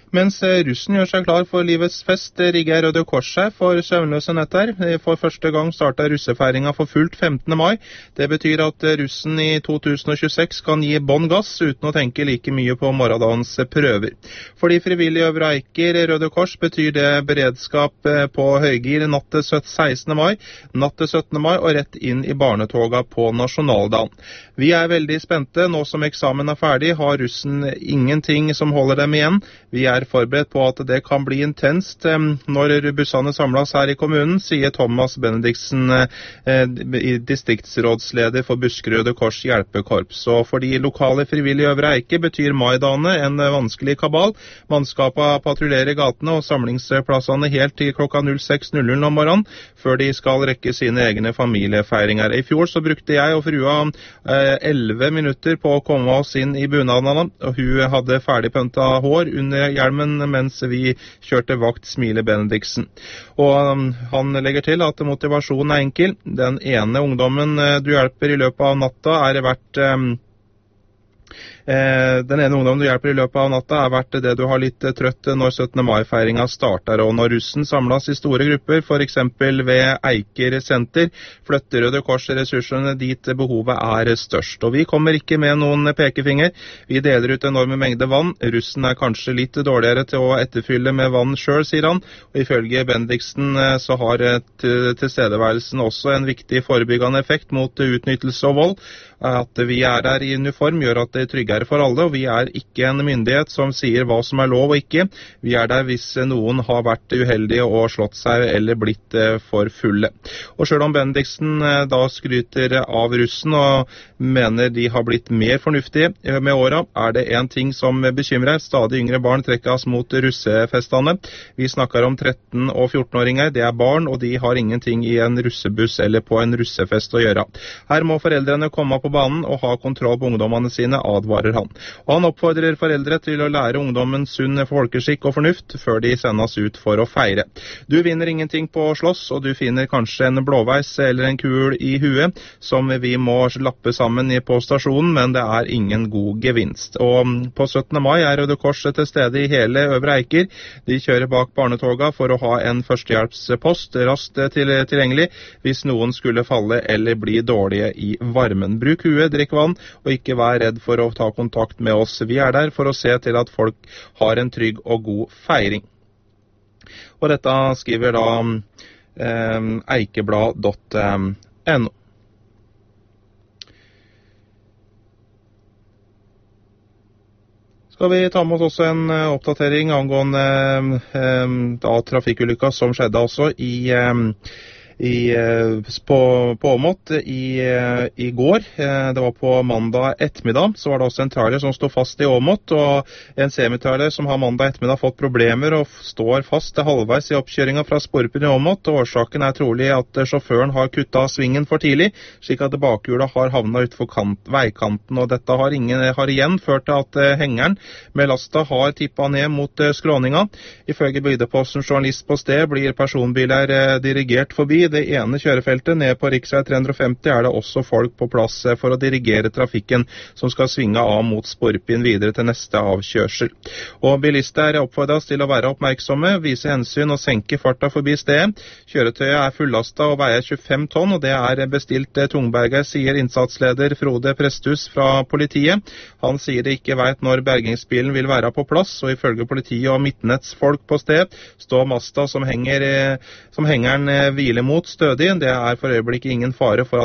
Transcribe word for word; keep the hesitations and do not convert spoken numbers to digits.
Mens russen gjør seg klar for livets fest, rigger Røde Kors seg for søvnløse netter. For første gang starter russefeiringa for fullt femtende mai. Det betyr at russen i to tusen og tjueseks kan gi bånn gass uten å tenke like mye på morgendagens prøver. For de frivillige Øvre Eiker Røde Kors betyr det beredskap på høygir natt til sekstende mai, natt til syttende mai og rett inn i barnetoga på nasjonaldagen. Vi er veldig spente. Nå som eksamen er ferdig, har russen ingenting som holder dem igjen. Vi er forberedt på at det kan bli intenst når bussene samles her i kommunen, sier Thomas Benediksen, distriktsrådsleder for Buskerud Røde Kors hjelpekorps. Og for de lokale frivillige Øvre Eiker betyr maidagene en vanskelig kabal. Mannskapet patruljerer gatene og samlingsplassene helt til klokka seks null null om morgenen, før de skal rekke sine egne familiefeiringer. I fjor så brukte jeg og frua elleve minutter på å komme oss inn i bunadene, og hun hadde ferdig pønta hår under hjelmen mens vi kjørte vakt, smiler Benediksen. Og um, han legger til at motivasjonen er enkel. Den ene ungdommen uh, du hjelper i løpet av natta er verdt um, Eh, den ene ungdommen du hjelper i løpet av natta er verdt det du har litt trøtt når syttende mai-feiringa starter, og når russen samles i store grupper, for eksempel ved Eiker senter, flytter Røde Kors ressursene dit behovet er størst. Og vi kommer ikke med noen pekefinger. Vi deler ut enorme mengder vann. Russen er kanskje litt dårligere til å etterfylle med vann selv, sier han. Og ifølge Benediksen så har tilstedeværelsen også en viktig forebyggende effekt mot utnyttelse og vold. At vi er der i uniform gjør at det er tryggere for alle, og vi er ikke en myndighet som sier hva som er lov og ikke. Vi er der hvis noen har vært uheldige og slått seg eller blitt for fulle. Og selv om Benediksen da skryter av russen og mener de har blitt mer fornuftige med åra, er det en ting som bekymrer. Stadig yngre barn trekkes mot russefestene. Vi snakker om tretten- og fjorten-åringer. Det er barn, og de har ingenting i en russebuss eller på en russefest å gjøre. Her må foreldrene komme på banen og ha kontroll på ungdommene sine, advarer han. Og han oppfordrer foreldre til å lære ungdommen sunn folkeskikk og fornuft før de sendes ut for å feire. Du vinner ingenting på å slåss, og du finner kanskje en blåveis eller en kul i huet som vi må lappe sammen på stasjonen, men det er ingen god gevinst. Og på syttende mai er Røde Kors til stede i hele Øvre Eiker. De kjører bak barnetoga for å ha en førstehjelpspost raskt tilgjengelig hvis noen skulle falle eller bli dårlige i varmen. Bruk huet, drikk vann, og ikke vær redd for å ta kontakt med oss. Vi er der for å se til at folk har en trygg og god feiring. Og dette skriver da eh, eikeblad punktum no. Skal vi ta med oss også en uh, oppdatering angående uh, da trafikkulykka som skjedde også i uh, I, på, på Åmot i, i går. Det var på mandag ettermiddag. Så var det også en trailer som stod fast i Åmot, og en semitrailer som har mandag ettermiddag fått problemer og står fast til halvveis i oppkjøringa fra Sporpen i Åmot. Og årsaken er trolig at sjåføren har kuttet svingen for tidlig, slik at bakhjulet har havnet ut for kant, veikanten. Og dette har, ingen, har igjen ført til at hengeren med lasta har tippet ned mot skråninga. Ifølge Bygdeposten journalist på sted blir personbiler dirigert forbi det ene kjørefeltet. Ned på riksvei tre hundre og femti er det også folk på plass for å dirigere trafikken som skal svinge av mot Sporpin videre til neste avkjørsel. Og bilister oppfordres til å være oppmerksomme, vise hensyn og senke farta forbi stedet. Kjøretøyet er fullastet og veier tjuefem tonn, og det er bestilt tungberger, sier innsatsleder Frode Presthus fra politiet. Han sier det ikke vet når bergingsbilen vil være på plass, og ifølge politiet og midtnettsfolk på sted står masta som, henger, som hengeren hviler mot stødig. Det er for øyeblikket ingen fare for at